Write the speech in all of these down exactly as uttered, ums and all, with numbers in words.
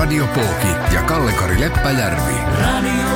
Radio Pooki ja Kalle-Kari Leppäjärvi. Radio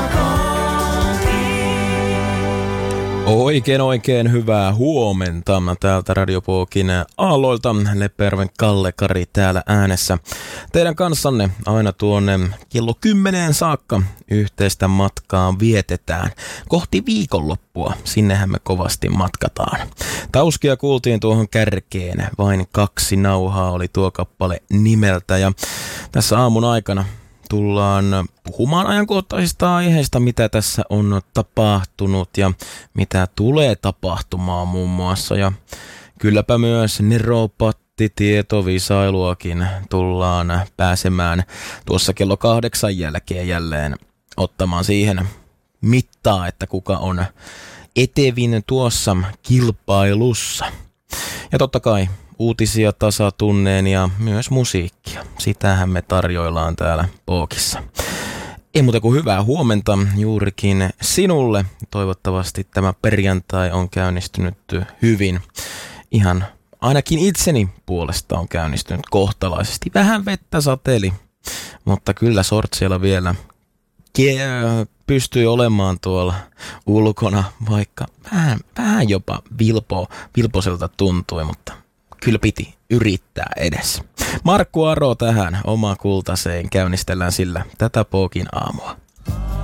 Oikein oikein hyvää huomenta täältä Radio Pookin aalloilta. Leppäjärven Kalle-Kari täällä äänessä. Teidän kanssanne aina tuonne kello kymmeneen saakka yhteistä matkaa vietetään. Kohti viikonloppua, sinnehän me kovasti matkataan. Tauskia kuultiin tuohon kärkeen, vain kaksi nauhaa oli tuo kappale nimeltä. Ja tässä aamun aikana tullaan puhumaan ajankohtaisista aiheista, mitä tässä on tapahtunut ja mitä tulee tapahtumaan muun muassa. Ja kylläpä myös neropatti-tietovisailuakin tullaan pääsemään tuossa kello kahdeksan jälkeen jälleen ottamaan siihen mittaa, että kuka on etevin tuossa kilpailussa. Ja totta kai uutisia tasatunneen ja myös musiikkia. Sitähän me tarjoillaan täällä Pookissa. Ei muuta kuin hyvää huomenta juurikin sinulle. Toivottavasti tämä perjantai on käynnistynyt hyvin. Ihan ainakin itseni puolesta on käynnistynyt kohtalaisesti. Vähän vettä sateli, mutta kyllä sortsiella vielä pystyy olemaan tuolla ulkona, vaikka vähän, vähän jopa vilpo, vilposelta tuntui, mutta kyllä piti yrittää edes. Markku Aro tähän oma kultaseen, käynnistellään sillä tätä Pookin aamua.